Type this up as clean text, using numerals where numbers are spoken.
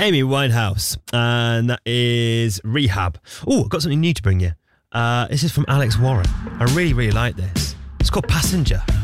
Amy Winehouse, and that is Rehab. Oh, I've got something new to bring you. This is from Alex Warren. I really, really like this. It's called Passenger.